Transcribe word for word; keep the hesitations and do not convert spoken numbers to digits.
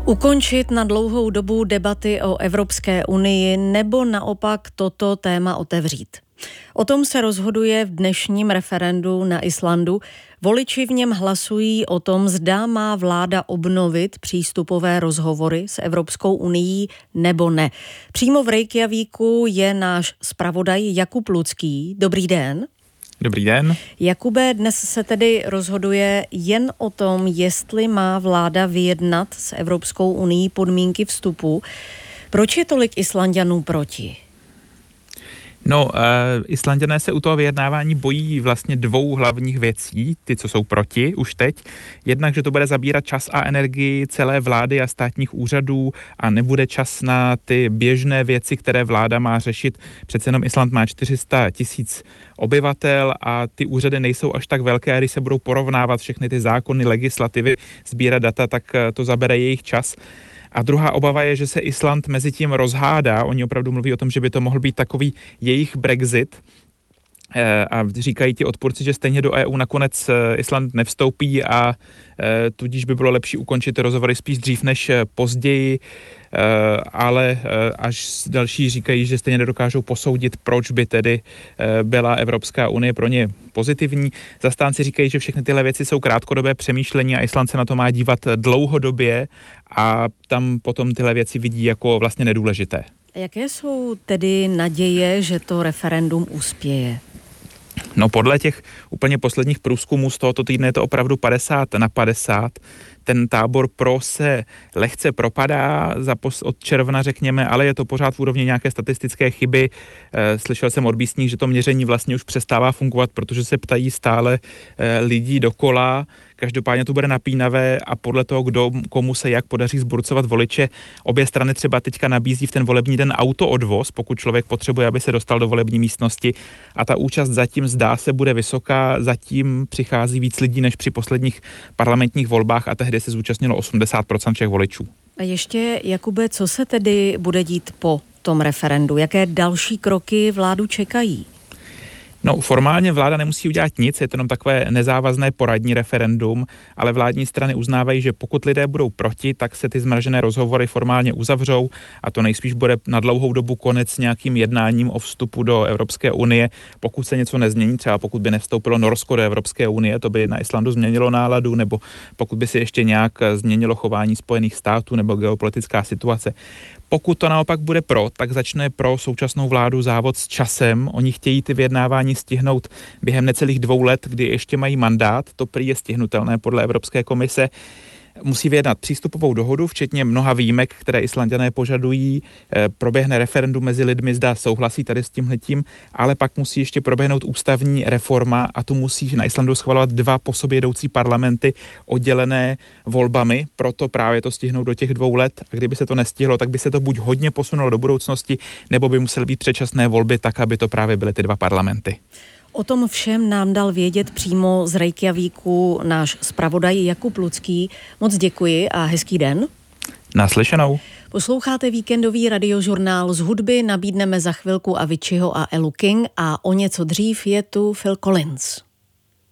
Ukončit na dlouhou dobu debaty o Evropské unii nebo naopak toto téma otevřít. O tom se rozhoduje v dnešním referendu na Islandu. Voliči v něm hlasují o tom, zda má vláda obnovit přístupové rozhovory s Evropskou unií nebo ne. Přímo v Reykjavíku je náš zpravodaj Jakub Lucký. Dobrý den. Dobrý den. Jakube, dnes se tedy rozhoduje jen o tom, jestli má vláda vyjednat s Evropskou unií podmínky vstupu. Proč je tolik Islanďanů proti? No, uh, Islanďané se u toho vyjednávání bojí vlastně dvou hlavních věcí, ty, co jsou proti už teď. Jednak, že to bude zabírat čas a energii celé vlády a státních úřadů a nebude čas na ty běžné věci, které vláda má řešit. Přece jenom Island má čtyři sta tisíc obyvatel a ty úřady nejsou až tak velké, a když se budou porovnávat všechny ty zákony, legislativy, sbírat data, tak to zabere jejich čas. A druhá obava je, že se Island mezi tím rozhádá. Oni opravdu mluví o tom, že by to mohl být takový jejich Brexit. A říkají ti odpůrci, že stejně do E U nakonec Island nevstoupí a tudíž by bylo lepší ukončit ty rozhovory spíš dřív než později, ale až další říkají, že stejně nedokážou posoudit, proč by tedy byla Evropská unie pro ně pozitivní. Zastánci říkají, že všechny tyhle věci jsou krátkodobé přemýšlení a Island se na to má dívat dlouhodobě a tam potom tyhle věci vidí jako vlastně nedůležité. Jaké jsou tedy naděje, že to referendum uspěje? No, podle těch úplně posledních průzkumů z tohoto týdne je to opravdu padesát na padesát. Ten tábor pro se lehce propadá za pos- od června, řekněme, ale je to pořád v úrovni nějaké statistické chyby. E, slyšel jsem od místních, že to měření vlastně už přestává fungovat, protože se ptají stále e, lidí dokola. Každopádně to bude napínavé a podle toho, kdo komu se jak podaří zburcovat voliče. Obě strany třeba teďka nabízí v ten volební den autoodvoz, pokud člověk potřebuje, aby se dostal do volební místnosti. A ta účast zatím zdá se bude vysoká, zatím přichází víc lidí než při posledních parlamentních volbách a tehdy se zúčastnilo osmdesát procent všech voličů. A ještě, Jakube, co se tedy bude dít po tom referendu? Jaké další kroky vládu čekají? No, formálně vláda nemusí udělat nic, je to jenom takové nezávazné poradní referendum, ale vládní strany uznávají, že pokud lidé budou proti, tak se ty zmražené rozhovory formálně uzavřou a to nejspíš bude na dlouhou dobu konec nějakým jednáním o vstupu do Evropské unie. Pokud se něco nezmění, třeba pokud by nevstoupilo Norsko do Evropské unie, to by na Islandu změnilo náladu, nebo pokud by se ještě nějak změnilo chování Spojených států nebo geopolitická situace. Pokud to naopak bude pro, tak začne pro současnou vládu závod s časem. Oni chtějí ty vyjednávání stihnout během necelých dvou let, kdy ještě mají mandát. To prý je stihnutelné podle Evropské komise. Musí vyjednat přístupovou dohodu, včetně mnoha výjimek, které Islanďané požadují. E, proběhne referendum mezi lidmi, zda souhlasí tady s tímhletím, ale pak musí ještě proběhnout ústavní reforma a tu musí na Islandu schvalovat dva po sobě jdoucí parlamenty oddělené volbami, proto právě to stihnou do těch dvou let. A kdyby se to nestihlo, tak by se to buď hodně posunulo do budoucnosti, nebo by musely být předčasné volby tak, aby to právě byly ty dva parlamenty. O tom všem nám dal vědět přímo z Reykjavíku náš zpravodaj Jakub Lucký. Moc děkuji a hezký den. Naslyšenou. Posloucháte víkendový radiožurnál. Z hudby nabídneme za chvilku Aviciiho a Elu King a o něco dřív je tu Phil Collins.